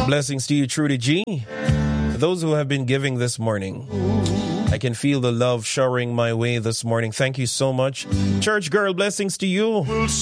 Blessings to you, Trudy G. Those who have been giving this morning, I can feel the love showering my way this morning. Thank you so much. Church girl, blessings to you.